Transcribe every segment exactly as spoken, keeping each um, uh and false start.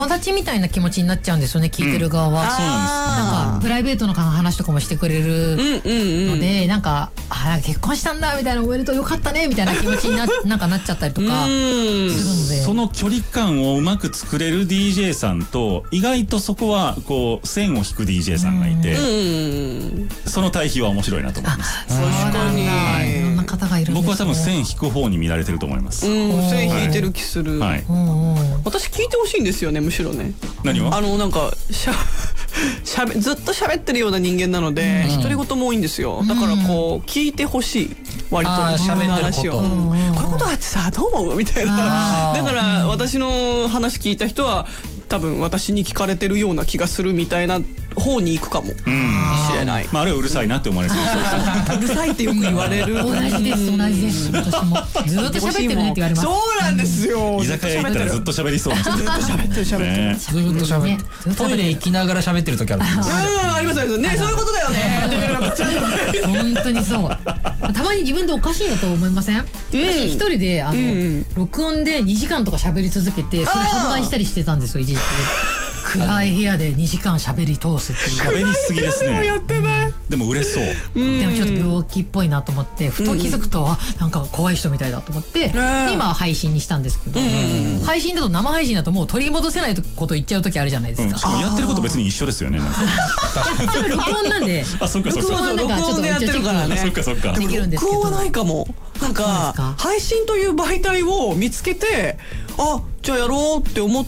友達みたいな気持ちになっちゃうんですよね、聞いてる側は。 そうなんかプライベートの話とかもしてくれるので、なんかあ結婚したんだみたいな、おめでとうよかったねみたいな気持ちにななんかなっちゃったりとかするので、 その距離感をうまく作れる ディージェー さんと、意外とそこはこう線を引く ディージェー さんがいて、その対比は面白いなと思います。 確かにいろんな方がいるんですね。 僕は多分線引く方に見られてると思います。 線引いてる気する。私聞いてほしいんですよね、むしろね。 何を？ あのなんかしゃしゃべずっと喋ってるような人間なので、独り言も多いんですよ。だからこう聞いてほしい、割と喋る話を。こういうことあってさどう思うみたいな。だから私の話聞いた人は多分私に聞かれてるような気がするみたいな方に行くかもしれない。 まああれはうるさいなって思われそう。 うるさいってよく言われる。 同じです同じです。私もずっと喋ってるねって言われます。 そうなんですよ。 居酒屋行ったらずっと喋りそうな。 ずっと喋ってる喋ってる。 ずっと喋ってる。トイレ行きながら喋ってる時ある。 ありますありますね。そういうことだよね。 本当にそう。たまに自分でおかしいなと思いません？私一人であの録音でにじかんとか喋り続けて、それ販売したりしてたんですよ、一時期。暗い部屋でにじかん喋り通すっていう。 喋りすぎですね。 やってない。 でも売れそう。 でもちょっと病気っぽいなと思って、ふと気づくと、あ、なんか怖い人みたいだと思って、今は配信にしたんですけど、配信だと生配信だともう取り戻せないこと言っちゃう時あるじゃないですか。 しかもやってること別に一緒ですよね。 それ録音なんで。 あ、そっかそっか。 録音はなんかちょっとやってるからね。 そっかそっか。 できるんですけど。 録音はないかも。なんか配信という媒体を見つけて、あ、じゃあやろうって思って。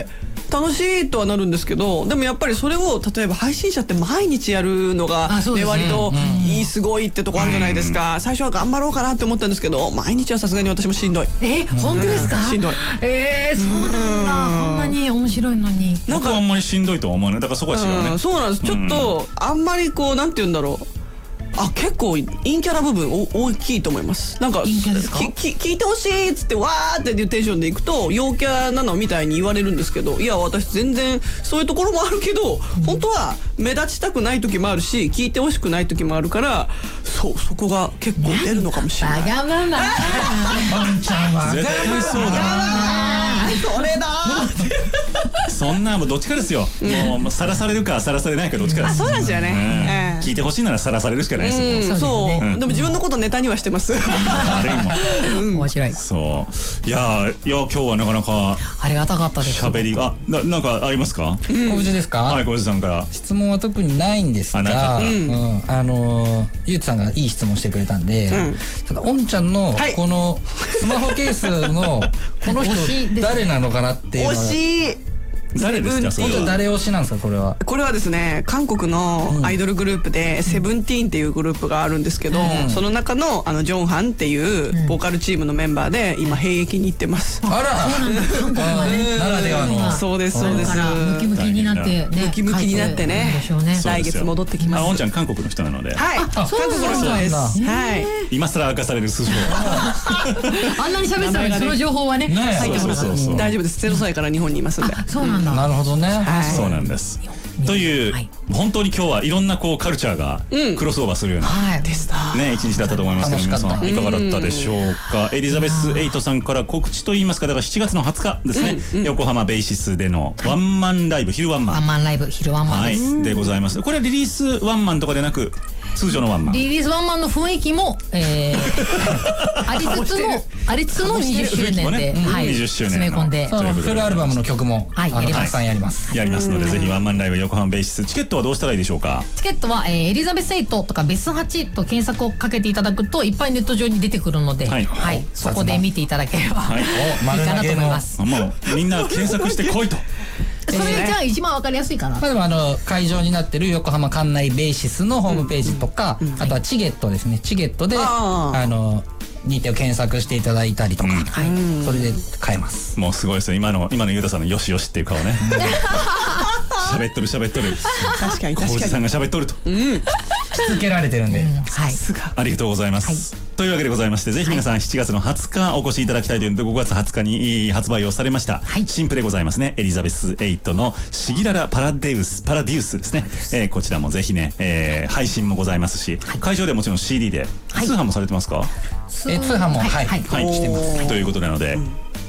楽しいとはなるんですけど、でもやっぱりそれを例えば配信者って毎日やるのがね、割といいすごいってとこあるじゃないですか。最初は頑張ろうかなって思ったんですけど、毎日はさすがに私もしんどい。 え、本当ですか？ しんどい。 えー、そうなんだ。こんなに面白いのに。 なんかあんまりしんどいとは思わない。だからそこは違うね。 そうなんです。ちょっとあんまりこうなんて言うんだろう。あ、結構陰キャラ部分お大きいと思います。なんか陰キャですか？ きき聞いてほしいっつってわーっていうテンションでいくと陽キャなのみたいに言われるんですけど、いや私全然そういうところもあるけど、うん、本当は目立ちたくない時もあるし、聞いてほしくない時もあるから、そうそこが結構出るのかもしれない。 わがまま。 ワンちゃんは絶対そうだ。 それだ。 そんなもうどっちかですよ。もうさらされるかさらされないかどっちかです。 あ、そうなんですよね。 聞いてほしいならさらされるしかないですよ。 そう。でも自分のことネタにはしてます。 あれも面白い。 そう。いやいや今日はなかなかありがたかったです。 喋りあななんかありますか？ 小藤ですか？ はい、小藤さんから。 質問は特にないんですが、あのゆうつさんがいい質問してくれたんで、ただおんちゃんのこのスマホケースのこの人誰なのかなっていうのは。 惜しい。 誰ですか？それは誰推しなんですかこれは？ これはですね、韓国のアイドルグループでセブンティーンっていうグループがあるんですけど、その中のあのジョンハンっていうボーカルチームのメンバーで今兵役に行ってます。 あら、ならではの。 そうですそうです。 ムキムキになってね、 ムキムキになってね、来月戻ってきます。 あ、おんちゃん韓国の人なので。 はい、韓国の人です。はい。 今更明かされる素性。 あんなに喋ってたのにその情報はね入ってこなかった。 大丈夫です。ゼロさいから日本にいますんで。 そうなんだ。 なるほどね。 そうなんです。という本当に今日はいろんなこうカルチャーがクロスオーバーするようなね一日だったと思いますけど、皆さんいかがだったでしょうか？エリザベスエイトさんから告知といいますか、だからしちがつのはつかですね、横浜ベイシスでのワンマンライブ、昼ワンマン。 ワンマンライブ昼ワンマンです。 でございます。これはリリースワンマンとかでなく通常のワンマン。 リリースワンマンの雰囲気もありつつのありつつのにじゅっしゅうねんでにじゅっしゅうねん詰め込んで、 フルアルバムの曲もたくさんやります。 やりますのでぜひワンマンライブ横浜ベイシス、チケットはどうしたらいいでしょうか？ チケットはエリザベスエイトとかベスはちと検索をかけていただくといっぱいネット上に出てくるので、そこで見ていただければいいかなと思います。 もうみんな検索してこいと。 それじゃあ一番わかりやすいかな。 まあでもあの会場になってる横浜関内ベイシスのホームページとか、あとはチゲットですね。チゲットであの日程を検索していただいたりとか、それで買えます。 もうすごいですよ。今の今のゆうたさんのよしよしっていう顔ね。喋っとる喋っとる。 確かに確かに。 小路さんが喋っとると。 しつけられてるんで。 はい。 ありがとうございます。というわけでございまして、ぜひ皆さんしちがつのはつかお越しいただきたいというので、ごがつはつかに発売をされました新譜でございますね。エリザベスエイトのシギララパラデウスパラデュースですね。えー、こちらもぜひね、えー、配信もございますし、会場でもちろん シーディー で通販もされてますか？ え通販もはいはいしてます。 ということなので。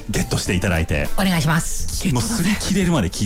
ゲットしていただいてお願いします。 もう擦り切れるまで聞いて